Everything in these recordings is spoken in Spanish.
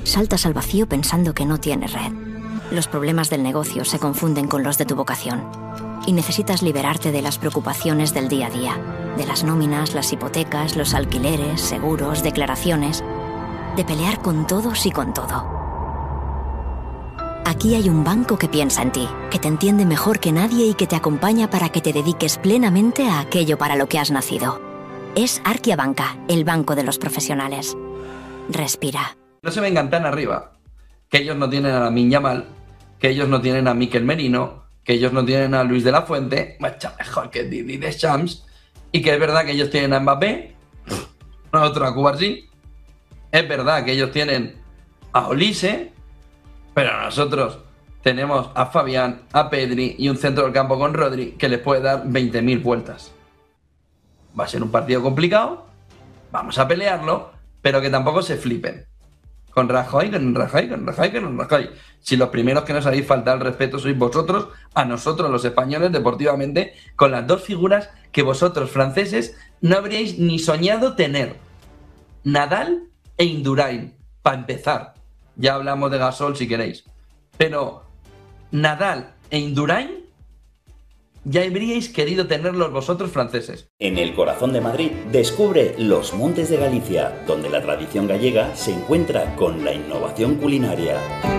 saltas al vacío pensando que no tienes red. Los problemas del negocio se confunden con los de tu vocación. Y necesitas liberarte de las preocupaciones del día a día, de las nóminas, las hipotecas, los alquileres, seguros, declaraciones, de pelear con todos y con todo. Aquí hay un banco que piensa en ti, que te entiende mejor que nadie y que te acompaña para que te dediques plenamente a aquello para lo que has nacido. Es Arkia Banca, el banco de los profesionales. Respira. No se vengan tan arriba, que ellos no tienen a Lamine Yamal, que ellos no tienen a Mikel Merino, que ellos no tienen a Luis de la Fuente, mucho mejor que Didier Deschamps, y que es verdad que ellos tienen a Mbappé, nosotros a Cubarsí, es verdad que ellos tienen a Olise, pero nosotros tenemos a Fabián, a Pedri y un centro del campo con Rodri que les puede dar 20.000 vueltas. Va a ser un partido complicado, vamos a pelearlo, pero que tampoco se flipen. Con Rajoy. Si los primeros que nos habéis faltado el respeto sois vosotros, a nosotros los españoles deportivamente, con las dos figuras que vosotros franceses no habríais ni soñado tener. Nadal e Indurain, para empezar. Ya hablamos de Gasol si queréis. Pero Nadal e Indurain ya habríais querido tenerlos vosotros franceses. En el corazón de Madrid descubre Los Montes de Galicia, donde la tradición gallega se encuentra con la innovación culinaria.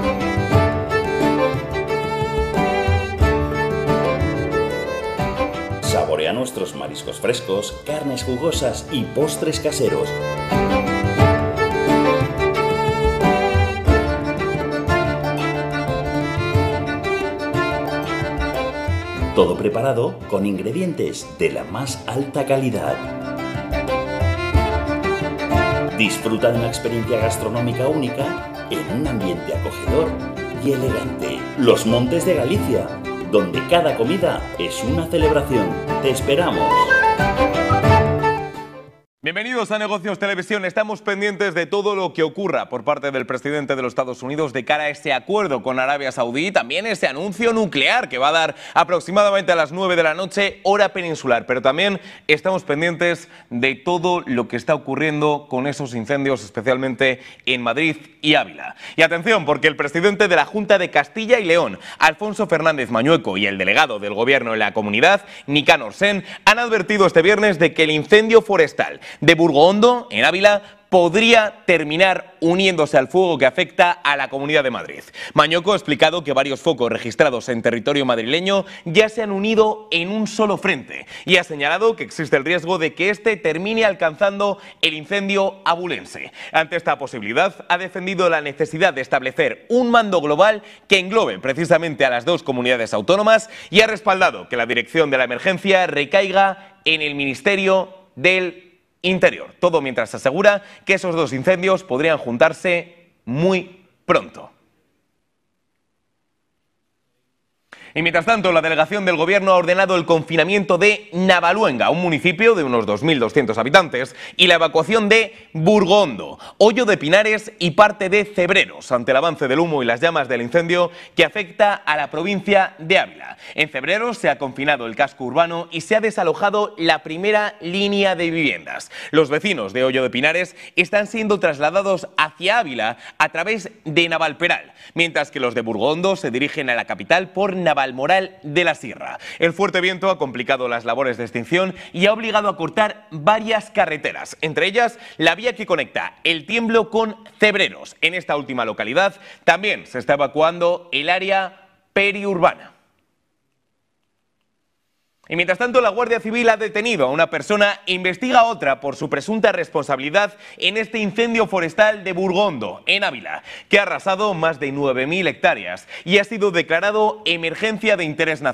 Saborea nuestros mariscos frescos, carnes jugosas y postres caseros. Todo preparado con ingredientes de la más alta calidad. Disfruta de una experiencia gastronómica única en un ambiente acogedor y elegante. Los Montes de Galicia, donde cada comida es una celebración. ¡Te esperamos! Bienvenidos a Negocios Televisión. Estamos pendientes de todo lo que ocurra por parte del presidente de los Estados Unidos de cara a ese acuerdo con Arabia Saudí, también ese anuncio nuclear que va a dar aproximadamente a las 9 de la noche, hora peninsular. Pero también estamos pendientes de todo lo que está ocurriendo con esos incendios, especialmente en Madrid y Ávila. Y atención, porque el presidente de la Junta de Castilla y León, Alfonso Fernández Mañueco, y el delegado del gobierno en la comunidad, Nicanor Sen, han advertido este viernes de que el incendio forestal de Burgondo, en Ávila, podría terminar uniéndose al fuego que afecta a la Comunidad de Madrid. Mañueco ha explicado que varios focos registrados en territorio madrileño ya se han unido en un solo frente y ha señalado que existe el riesgo de que este termine alcanzando el incendio abulense. Ante esta posibilidad, ha defendido la necesidad de establecer un mando global que englobe precisamente a las dos comunidades autónomas y ha respaldado que la dirección de la emergencia recaiga en el Ministerio del Interior. Todo mientras asegura que esos dos incendios podrían juntarse muy pronto. Y mientras tanto, la delegación del gobierno ha ordenado el confinamiento de Navaluenga, un municipio de unos 2.200 habitantes, y la evacuación de Burgondo, Hoyo de Pinares y parte de Cebreros, ante el avance del humo y las llamas del incendio que afecta a la provincia de Ávila. En Cebreros se ha confinado el casco urbano y se ha desalojado la primera línea de viviendas. Los vecinos de Hoyo de Pinares están siendo trasladados hacia Ávila a través de Navalperal, mientras que los de Burgondo se dirigen a la capital por Navalmoral de la Sierra. El fuerte viento ha complicado las labores de extinción y ha obligado a cortar varias carreteras, entre ellas la vía que conecta El Tiemblo con Cebreros. En esta última localidad también se está evacuando el área periurbana. Y mientras tanto, la Guardia Civil ha detenido a una persona e investiga a otra por su presunta responsabilidad en este incendio forestal de Burgondo, en Ávila, que ha arrasado más de 9.000 hectáreas y ha sido declarado emergencia de interés nacional.